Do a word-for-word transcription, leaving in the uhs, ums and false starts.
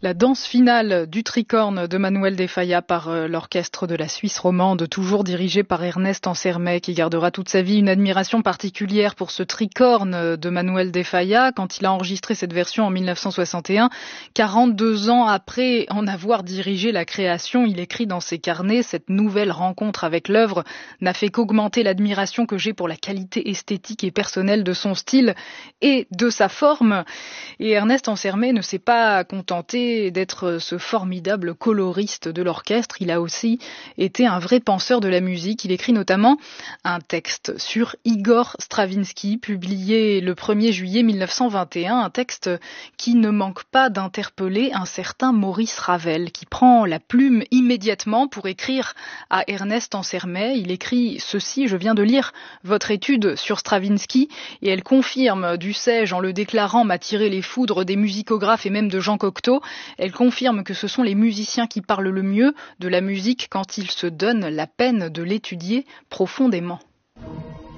La danse finale du Tricorne de Manuel de Falla par euh, l'orchestre de la Suisse romande, toujours dirigé par Ernest Ansermet, qui gardera toute sa vie une admiration particulière pour ce Tricorne de Manuel de Falla. Quand il a enregistré cette version en mille neuf cent soixante et un, quarante-deux ans après en avoir dirigé la création, il écrit dans ses carnets: cette nouvelle rencontre avec l'œuvre n'a fait qu'augmenter l'admiration que j'ai pour la qualité esthétique et personnelle de son style et de sa forme. Et Ernest Ansermet ne s'est pas contenté d'être ce formidable coloriste de l'orchestre, il a aussi été un vrai penseur de la musique. Il écrit notamment un texte sur Igor Stravinsky, publié le premier juillet mille neuf cent vingt et un, un texte qui ne manque pas d'interpeller un certain Maurice Ravel, qui prend la plume immédiatement pour écrire à Ernest Ansermet. Il écrit ceci: je viens de lire votre étude sur Stravinsky et elle confirme, dussé-je, en le déclarant, m'attirer les foudres des musicographes et même de Jean Cocteau. Elle confirme que ce sont les musiciens qui parlent le mieux de la musique quand ils se donnent la peine de l'étudier profondément.